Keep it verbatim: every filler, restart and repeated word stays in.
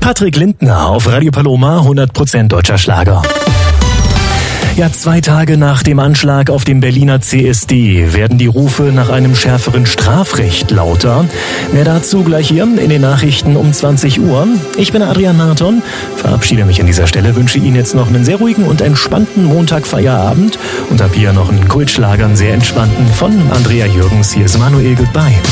Patrick Lindner auf Radio Paloma, hundert Prozent deutscher Schlager. Ja, zwei Tage nach dem Anschlag auf dem Berliner C S D werden die Rufe nach einem schärferen Strafrecht lauter. Mehr dazu gleich hier in den Nachrichten um zwanzig Uhr. Ich bin Adrian Marton, verabschiede mich an dieser Stelle, wünsche Ihnen jetzt noch einen sehr ruhigen und entspannten Montag-Feierabend und habe hier noch einen Kultschlager, einen sehr entspannten von Andrea Jürgens. Hier ist Manuel Goodbye.